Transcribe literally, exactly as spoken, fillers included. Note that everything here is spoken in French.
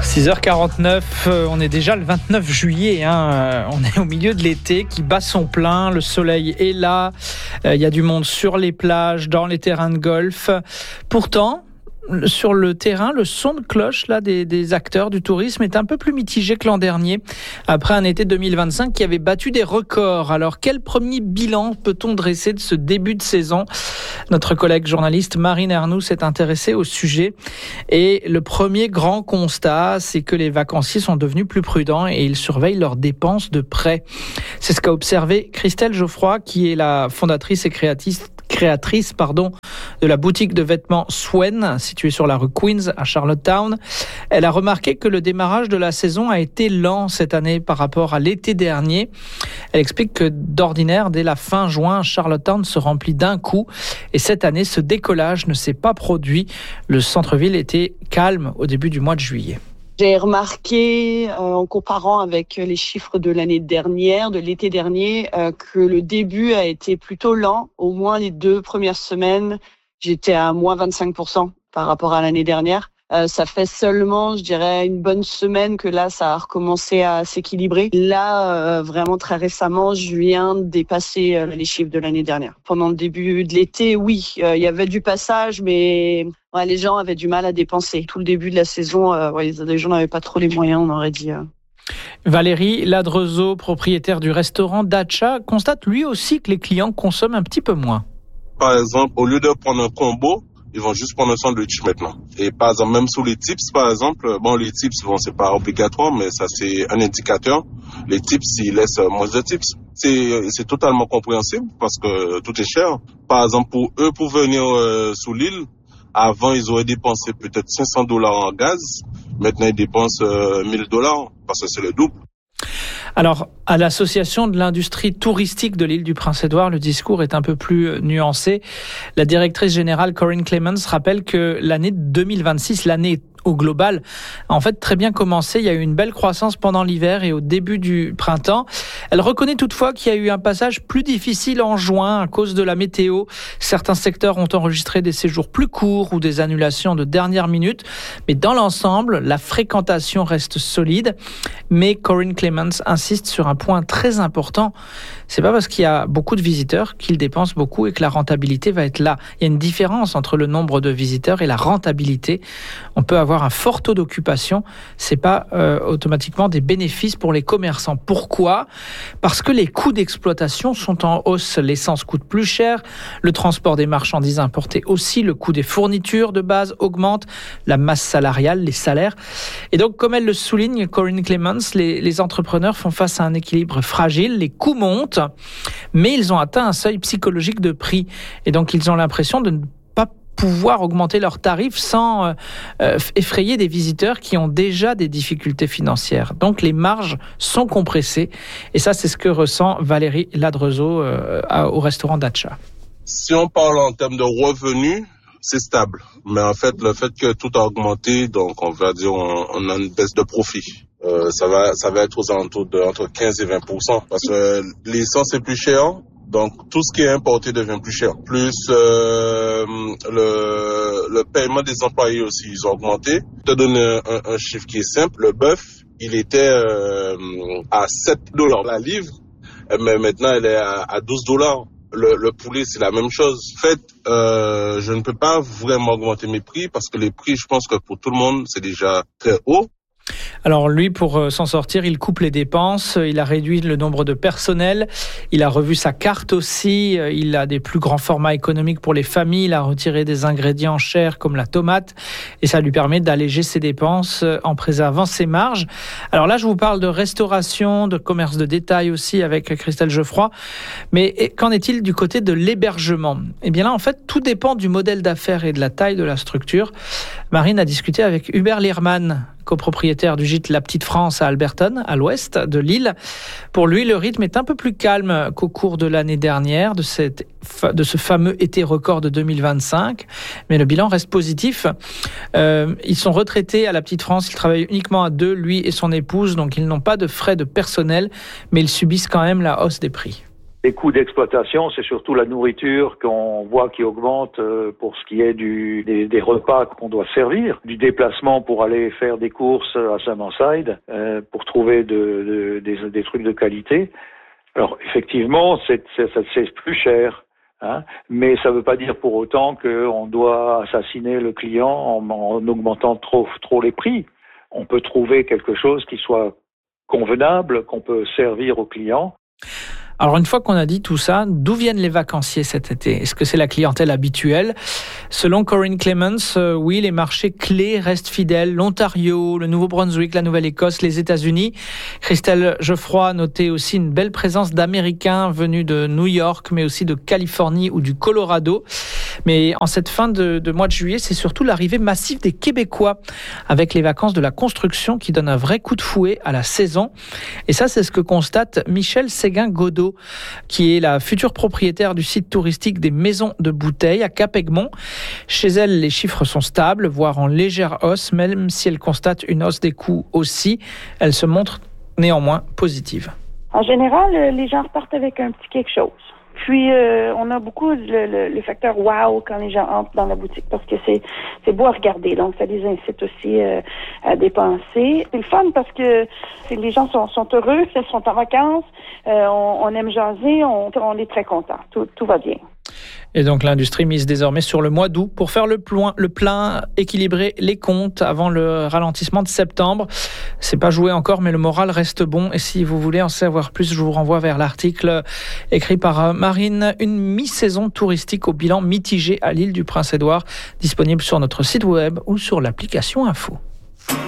six heures quarante-neuf, on est déjà le vingt-neuf juillet, hein. On est au milieu de l'été qui bat son plein, le soleil est là, il y a du monde sur les plages, dans les terrains de golf. Pourtant, sur le terrain, le son de cloche là, des, des acteurs du tourisme est un peu plus mitigé que l'an dernier, après un été deux mille vingt-cinq qui avait battu des records. Alors, quel premier bilan peut-on dresser de ce début de saison ? Notre collègue journaliste Marine Ernoux s'est intéressée au sujet. Et le premier grand constat, c'est que les vacanciers sont devenus plus prudents et ils surveillent leurs dépenses de près. C'est ce qu'a observé Christelle Geoffroy, qui est la fondatrice et créatrice créatrice pardon, de la boutique de vêtements Swen, située sur la rue Queens à Charlottetown. Elle a remarqué que le démarrage de la saison a été lent cette année par rapport à l'été dernier. Elle explique que d'ordinaire, dès la fin juin, Charlottetown se remplit d'un coup. Et cette année, ce décollage ne s'est pas produit. Le centre-ville était calme au début du mois de juillet. J'ai remarqué, euh, en comparant avec les chiffres de l'année dernière, de l'été dernier, euh, que le début a été plutôt lent. Au moins les deux premières semaines, j'étais à moins vingt-cinq pour cent par rapport à l'année dernière. Euh, ça fait seulement, je dirais, une bonne semaine que là, ça a recommencé à s'équilibrer. Là, euh, vraiment très récemment, je viens de dépasser euh, les chiffres de l'année dernière. Pendant le début de l'été, oui, euh, il y avait du passage, mais ouais, les gens avaient du mal à dépenser. Tout le début de la saison, euh, ouais, les gens n'avaient pas trop les moyens, on aurait dit. Euh. Valérie Ladrezeau, propriétaire du restaurant Dacha, constate lui aussi que les clients consomment un petit peu moins. Par exemple, au lieu de prendre un combo, ils vont juste prendre un sandwich maintenant. Et par exemple, même sous les tips, par exemple, bon, les tips, bon, c'est pas obligatoire, mais ça, c'est un indicateur. Les tips, ils laissent moins de tips. C'est, c'est totalement compréhensible parce que tout est cher. Par exemple, pour eux, pour venir euh, sous l'île, avant, ils auraient dépensé peut-être cinq cents dollars en gaz. Maintenant, ils dépensent euh, mille dollars parce que c'est le double. Alors, à l'Association de l'industrie touristique de l'île du Prince-Édouard, le discours est un peu plus nuancé. La directrice générale Corinne Clemens rappelle que l'année deux mille vingt-six, l'année au global, a en fait très bien commencé. Il y a eu une belle croissance pendant l'hiver et au début du printemps. Elle reconnaît toutefois qu'il y a eu un passage plus difficile en juin à cause de la météo. Certains secteurs ont enregistré des séjours plus courts ou des annulations de dernière minute. Mais dans l'ensemble, la fréquentation reste solide. Mais Corinne Clemens insiste sur un point très important. C'est pas parce qu'il y a beaucoup de visiteurs qu'ils dépensent beaucoup et que la rentabilité va être là. Il y a une différence entre le nombre de visiteurs et la rentabilité. On peut avoir un fort taux d'occupation, c'est pas euh, automatiquement des bénéfices pour les commerçants. Pourquoi ? Parce que les coûts d'exploitation sont en hausse. L'essence coûte plus cher, le transport des marchandises importées aussi, le coût des fournitures de base augmente, la masse salariale, les salaires. Et donc, comme elle le souligne, Corinne Clemens, les, les entrepreneurs font face à un équilibre fragile, les coûts montent, mais ils ont atteint un seuil psychologique de prix. Et donc, ils ont l'impression de ne pouvoir augmenter leurs tarifs sans euh, effrayer des visiteurs qui ont déjà des difficultés financières. Donc les marges sont compressées et ça c'est ce que ressent Valérie Ladrezeau euh, au restaurant Dacha. Si on parle en termes de revenus, c'est stable. Mais en fait, le fait que tout a augmenté, donc on va dire on, on a une baisse de profit. Euh, ça va ça va être aux alentours de entre quinze et vingt pour cent parce que l'essence est plus chère. Donc, tout ce qui est importé devient plus cher. Plus euh, le, le paiement des employés aussi, ils ont augmenté. Je te donne un, un chiffre qui est simple. Le bœuf, il était euh, à sept dollars la livre, mais maintenant, il est à, à douze dollars. Le, le poulet, c'est la même chose. En fait, euh, je ne peux pas vraiment augmenter mes prix parce que les prix, je pense que pour tout le monde, c'est déjà très haut. Alors lui, pour s'en sortir, il coupe les dépenses, il a réduit le nombre de personnel, il a revu sa carte aussi, il a des plus grands formats économiques pour les familles, il a retiré des ingrédients chers comme la tomate et ça lui permet d'alléger ses dépenses en préservant ses marges. Alors là, je vous parle de restauration, de commerce de détail aussi avec Christelle Geoffroy, mais qu'en est-il du côté de l'hébergement ? Eh bien là, en fait, tout dépend du modèle d'affaires et de la taille de la structure. Marine a discuté avec Hubert Lierman, copropriétaire du gîte La Petite France à Alberton, à l'ouest de l'île. Pour lui, le rythme est un peu plus calme qu'au cours de l'année dernière, de, cette, de ce fameux été record de deux mille vingt-cinq. Mais le bilan reste positif. Euh, ils sont retraités à La Petite France. Ils travaillent uniquement à deux, lui et son épouse. Donc, ils n'ont pas de frais de personnel, mais ils subissent quand même la hausse des prix. Les coûts d'exploitation, c'est surtout la nourriture qu'on voit qui augmente pour ce qui est du, des, des repas qu'on doit servir, du déplacement pour aller faire des courses à Summerside, euh, pour trouver de, de, des, des trucs de qualité. Alors effectivement, c'est, c'est, c'est plus cher, hein, mais ça ne veut pas dire pour autant qu'on doit assassiner le client en, en augmentant trop, trop les prix. On peut trouver quelque chose qui soit convenable, qu'on peut servir aux clients. Alors une fois qu'on a dit tout ça, d'où viennent les vacanciers cet été ? Est-ce que c'est la clientèle habituelle ? Selon Corinne Clemens, euh, oui, les marchés clés restent fidèles. L'Ontario, le Nouveau-Brunswick, la Nouvelle-Écosse, les États-Unis. Christelle Geoffroy notait aussi une belle présence d'Américains venus de New York, mais aussi de Californie ou du Colorado. Mais en cette fin de, de mois de juillet, c'est surtout l'arrivée massive des Québécois avec les vacances de la construction qui donnent un vrai coup de fouet à la saison. Et ça, c'est ce que constate Michèle Séguin-Godot, qui est la future propriétaire du site touristique des Maisons de Bouteilles à Cap-Aigmont. Chez elle, les chiffres sont stables, voire en légère hausse, même si elle constate une hausse des coûts aussi. Elle se montre néanmoins positive. En général, les gens repartent avec un petit quelque chose. Puis, euh, on a beaucoup le, le, le facteur wow quand les gens entrent dans la boutique parce que c'est c'est beau à regarder. Donc, ça les incite aussi euh, à dépenser. C'est le fun parce que les gens sont, sont heureux, ils sont en vacances, euh, on, on aime jaser, on, on est très contents. Tout, tout va bien. Et donc l'industrie mise désormais sur le mois d'août pour faire le plein, le plein, équilibrer les comptes avant le ralentissement de septembre. C'est pas joué encore, mais le moral reste bon. Et si vous voulez en savoir plus, je vous renvoie vers l'article écrit par Marine, une mi-saison touristique au bilan mitigé à l'île du Prince-Édouard, disponible sur notre site web ou sur l'application Info.